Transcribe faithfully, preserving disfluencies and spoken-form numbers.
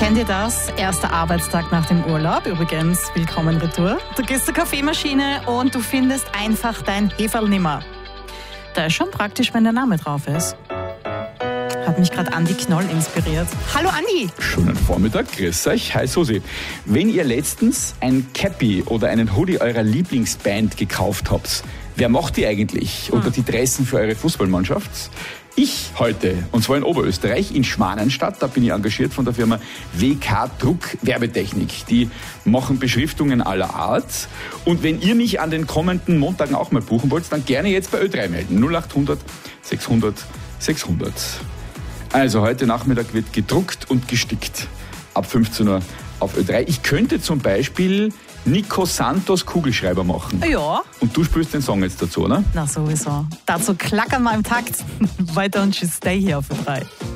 Kennt ihr das? Erster Arbeitstag nach dem Urlaub. Übrigens, willkommen retour. Du gehst zur Kaffeemaschine und du findest einfach dein Heferl nimmer. Da ist schon praktisch, wenn der Name drauf ist. Hat mich gerade Andi Knoll inspiriert. Hallo Andi! Schönen Vormittag, grüß euch, hi Susi. Wenn ihr letztens ein Cappy oder einen Hoodie eurer Lieblingsband gekauft habt, wer macht die eigentlich? Oder die Dressen für eure Fußballmannschaft? Ich heute, und zwar in Oberösterreich, in Schwanenstadt, da bin ich engagiert von der Firma W K Druck Werbetechnik. Die machen Beschriftungen aller Art. Und wenn ihr mich an den kommenden Montagen auch mal buchen wollt, dann gerne jetzt bei Ö drei melden. null acht hundert sechshundert sechshundert. Also heute Nachmittag wird gedruckt und gestickt. Ab fünfzehn Uhr auf Ö drei. Ich könnte zum Beispiel Nico Santos Kugelschreiber machen. Ja. Und du spielst den Song jetzt dazu, oder? Na sowieso. Dazu klackern wir im Takt. Weiter und tschüss, stay hier auf Ö drei.